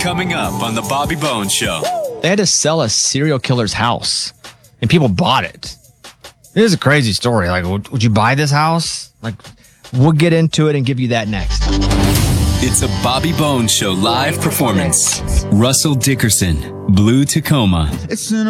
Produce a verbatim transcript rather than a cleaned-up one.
Coming up on the Bobby Bones Show. They had to sell a serial killer's house, and people bought it. It is a crazy story. Like, would, would you buy this house? Like, we'll get into it and give you that next. It's a Bobby Bones Show live performance. Russell Dickerson, Blue Tacoma. It's an